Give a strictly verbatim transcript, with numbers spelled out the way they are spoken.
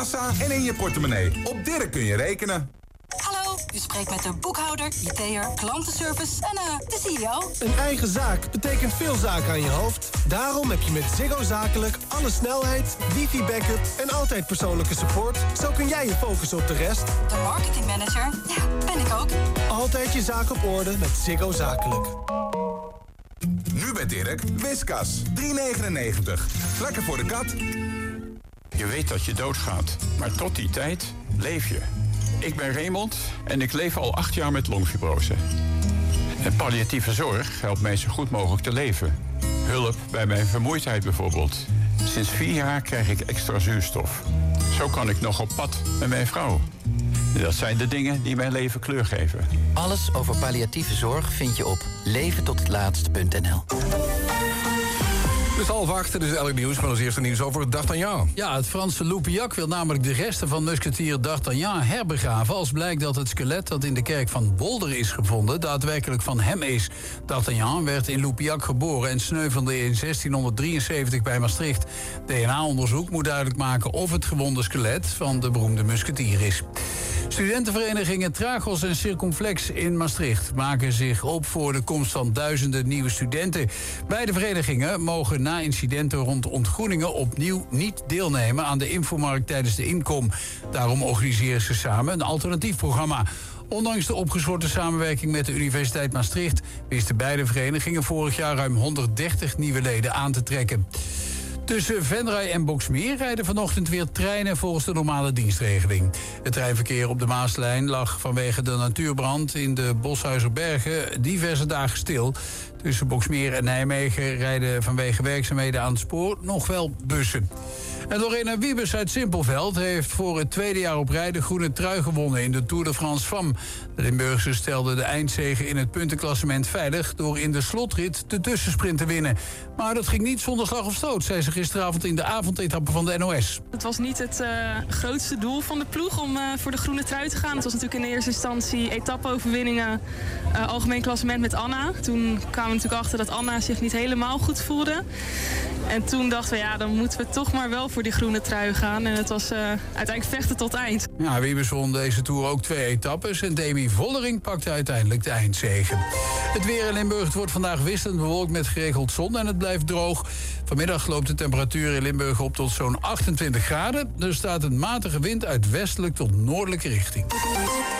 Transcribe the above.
kassa en in je portemonnee. Op Dirk kun je rekenen. Hallo, u spreekt met de boekhouder, I T'er, klantenservice en uh, de C E O. Een eigen zaak betekent veel zaken aan je hoofd. Daarom heb je met Ziggo Zakelijk alle snelheid, wifi-backup en altijd persoonlijke support. Zo kun jij je focussen op de rest. De marketingmanager, ja, ben ik ook. Altijd je zaak op orde met Ziggo Zakelijk. Nu bij Dirk, Whiskas. drie negenennegentig. Lekker voor de kat. Je weet dat je doodgaat, maar tot die tijd leef je. Ik ben Raymond en ik leef al acht jaar met longfibrose. En palliatieve zorg helpt mij zo goed mogelijk te leven. Hulp bij mijn vermoeidheid bijvoorbeeld. Sinds vier jaar krijg ik extra zuurstof. Zo kan ik nog op pad met mijn vrouw. Dat zijn de dingen die mijn leven kleur geven. Alles over palliatieve zorg vind je op leven tot het laatst punt n l. Het is half acht, het is elk nieuws, maar als eerste nieuws over D'Artagnan. Ja, het Franse Loupiac wil namelijk de resten van musketier D'Artagnan herbegraven... als blijkt dat het skelet dat in de kerk van Bolder is gevonden daadwerkelijk van hem is. D'Artagnan werd in Loupiac geboren en sneuvelde in zestienhonderddrieënzeventig bij Maastricht. D N A-onderzoek moet duidelijk maken of het gewonde skelet van de beroemde musketier is. Studentenverenigingen Tragos en Circumflex in Maastricht maken zich op voor de komst van duizenden nieuwe studenten. Beide verenigingen mogen na incidenten rond ontgroeningen opnieuw niet deelnemen aan de infomarkt tijdens de inkom. Daarom organiseren ze samen een alternatief programma. Ondanks de opgeschorte samenwerking met de Universiteit Maastricht wisten beide verenigingen vorig jaar ruim honderddertig nieuwe leden aan te trekken. Tussen Venray en Boxmeer rijden vanochtend weer treinen volgens de normale dienstregeling. Het treinverkeer op de Maaslijn lag vanwege de natuurbrand in de Boshuizerbergen diverse dagen stil. Tussen Boxmeer en Nijmegen rijden vanwege werkzaamheden aan het spoor nog wel bussen. En Lorena Wiebes uit Simpelveld heeft voor het tweede jaar op rij de groene trui gewonnen in de Tour de France Femmes. De Limburgse stelde de eindzege in het puntenklassement veilig door in de slotrit de tussensprint te winnen. Maar dat ging niet zonder slag of stoot, zei ze gisteravond in de avondetappe van de N O S. Het was niet het uh, grootste doel van de ploeg om uh, voor de groene trui te gaan. Het was natuurlijk in de eerste instantie etappe-overwinningen, uh, algemeen klassement met Anna. Toen kwamen we natuurlijk achter dat Anna zich niet helemaal goed voelde. En toen dachten we, ja, dan moeten we toch maar wel voor die groene trui gaan. En het was uh, uiteindelijk vechten tot eind. Ja, Wiebes won deze Tour ook twee etappes en Demi Vollering pakte uiteindelijk de eindzege. Het weer in Limburg, het wordt vandaag wisselend bewolkt met geregeld zon en het blijft droog. Vanmiddag loopt de temperatuur in Limburg op tot zo'n achtentwintig graden. Er staat een matige wind uit westelijk tot noordelijke richting.